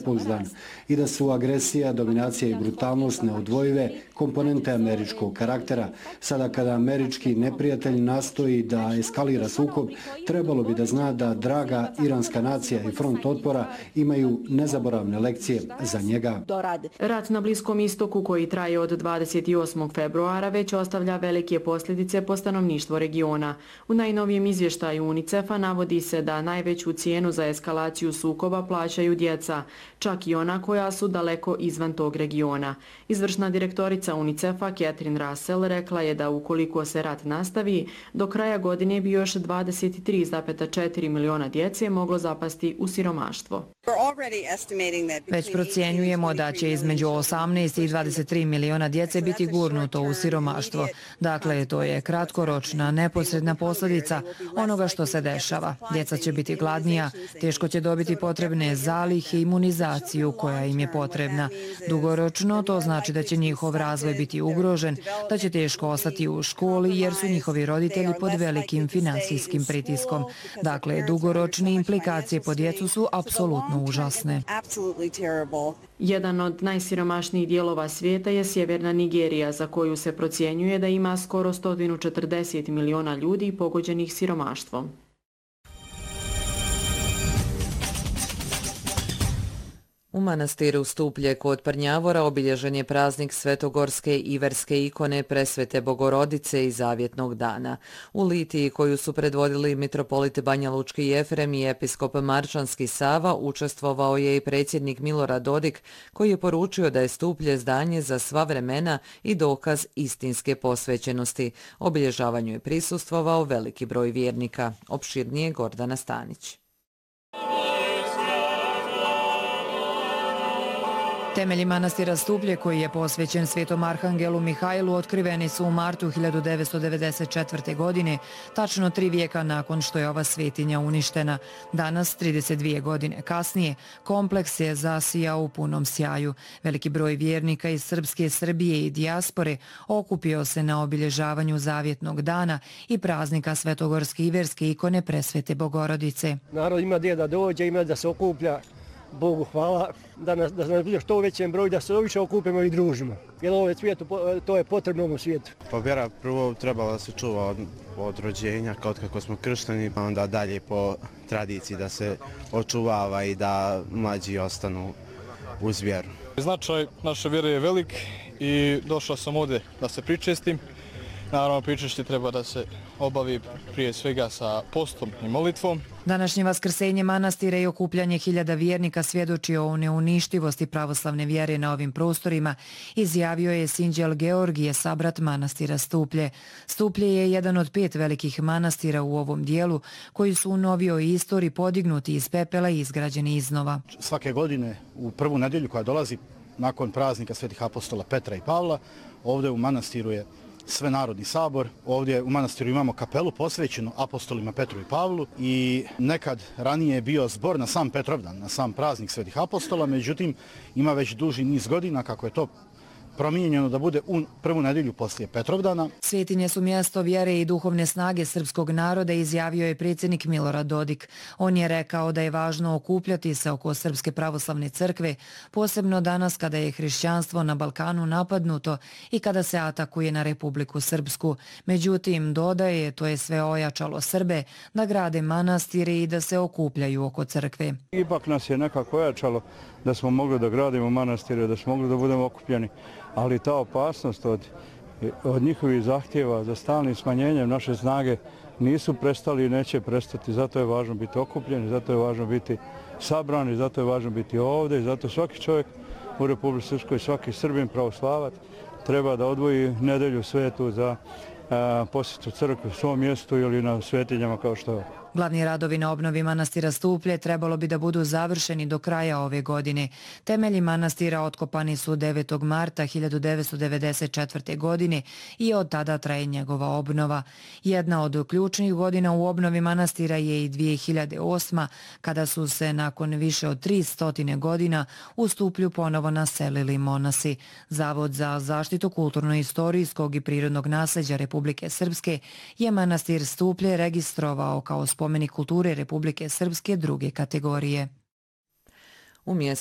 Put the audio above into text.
nepouzdan i da su agresija, dominacija i brutalnost neodvojive komponente američkog karaktera. Sada kada američki neprijatelj nastoji da eskalira sukob, trebalo bi da zna da draga iranska nacija i front otpora imaju nezaboravne lekcije za njega. Rat na Bliskom istoku koji traje od 28. februara već ostavlja velike posljedice po stanovništvo regiona. U najnovijem izvještaju UNICEF-a navodi se da najveću cijenu za eskalaciju sukoba plaćaju djeca, čak i ona koja su daleko izvan tog regiona. Izvršna direktorica UNICEF-a Catherine Russell rekla je da ukoliko se rat nastavi, do kraja godine bi još 23,4 miliona djece moglo zapasti u siromaštvo. Već procjenjujemo da će između 18 i 23 miliona djece biti gurnuto u siromaštvo. Dakle, to je kratkoročna, neposredna posljedica onoga što se dešava. Djeca će biti gladnija, teško će dobiti potrebne zalihe i imunizaciju koja im je potrebna. Dugoročno to znači da će njihov razvoj biti ugrožen, da će teško ostati u školi jer su njihovi roditelji pod velikim finansijskim pritiskom. Dakle, dugoročne implikacije po djecu su apsolutno užasne. Jedan od najsiromašnijih dijelova svijeta je sjeverna Nigerija, za koju se procjenjuje da ima skoro 140 miliona ljudi pogođenih siromaštvom. U manastiru Stuplje kod Prnjavora obilježen je praznik svetogorske i verske ikone Presvete Bogorodice i Zavjetnog dana. U litiji koju su predvodili mitropolit Banja Lučki Jefrem i episkop Marčanski Sava učestvovao je i predsjednik Milorad Dodik koji je poručio da je Stuplje zdanje za sva vremena i dokaz istinske posvećenosti. Obilježavanju je prisustvovao veliki broj vjernika. Opširnije Gordana Stanić. Temelji manastira Stuplje, koji je posvećen svetom arhangelu Mihajlu, otkriveni su u martu 1994. godine, tačno 3 vijeka nakon što je ova svetinja uništena. Danas, 32 godine kasnije, kompleks je zasijao u punom sjaju. Veliki broj vjernika iz srpske Srbije i dijaspore okupio se na obilježavanju Zavjetnog dana i praznika svetogorske i verske ikone Presvete Bogorodice. Narod ima gdje da dođe, ima da se okuplja. Bogu hvala da nas bude što većem broju, da se više okupimo i družimo. Jer ovo svijetu, to je potrebno ovom svijetu. Pa vjera prvo trebala da se čuva od rođenja, kao kako smo kršteni, pa onda dalje po tradiciji da se očuvava i da mlađi ostanu uz vjeru. Značaj naše vjere je velik i došao sam ovdje da se pričestim. Naravno, pričešće treba da se obavi prije svega sa postom i molitvom. Današnje vaskrsenje manastira i okupljanje hiljada vjernika svjedoči o neuništivosti pravoslavne vjere na ovim prostorima, izjavio je sinđel Georgije, sabrat manastira Stuplje. Stuplje je jedan od 5 velikih manastira u ovom dijelu koji su u novijoj istoriji podignuti iz pepela i izgrađeni iznova. Svake godine u prvu nedjelju koja dolazi nakon praznika svetih apostola Petra i Pavla, ovdje u manastiru je Svenarodni sabor. Ovdje u manastiru imamo kapelu posvećenu apostolima Petru i Pavlu i nekad ranije je bio zbor na sam Petrovdan, na sam praznik svetih apostola, međutim ima već duži niz godina kako je to promijenjeno da bude u prvu nedjelju poslije Petrovdana. Svetinje su mjesto vjere i duhovne snage srpskog naroda, izjavio je predsjednik Milorad Dodik. On je rekao da je važno okupljati se oko Srpske pravoslavne crkve, posebno danas kada je hrišćanstvo na Balkanu napadnuto i kada se atakuje na Republiku Srpsku. Međutim, dodaje, to je sve ojačalo Srbe da grade manastire i da se okupljaju oko crkve. Ipak nas je nekako ojačalo da smo mogli da gradimo manastire, da smo mogli da budemo okupljeni. Ali ta opasnost od njihovih zahtjeva za stalnim smanjenjem naše snage nisu prestali i neće prestati. Zato je važno biti okupljeni, zato je važno biti sabrani, zato je važno biti ovdje i zato svaki čovjek u Republici Srpskoj, svaki Srbin pravoslavac treba da odvoji nedelju svetu za posjetu crkve u svom mjestu ili na svetinjama kao što je. Glavni radovi na obnovi manastira Stuplje trebalo bi da budu završeni do kraja ove godine. Temelji manastira otkopani su 9. marta 1994. godine i od tada traje njegova obnova. Jedna od ključnih godina u obnovi manastira je i 2008. kada su se nakon više od 300 godina u Stuplju ponovo naselili monasi. Zavod za zaštitu kulturno-istorijskog i prirodnog nasleđa Republike Srpske je manastir Stuplje registrovao kao spomenik kulture Republike Srpske 2. kategorije.